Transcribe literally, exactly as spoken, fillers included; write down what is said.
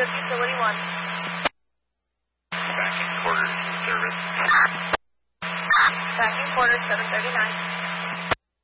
of Utility one. Backing quarters in service. Backing quarters, seven thirty-nine.